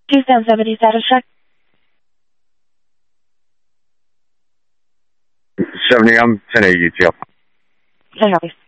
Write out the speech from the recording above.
270 status check. 70, I'm 1080 UTL. Can I help you?